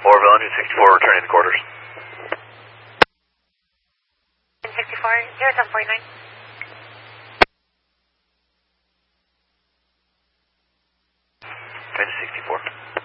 Orville, engine 64, returning to quarters. 64, 0749. Engine 64.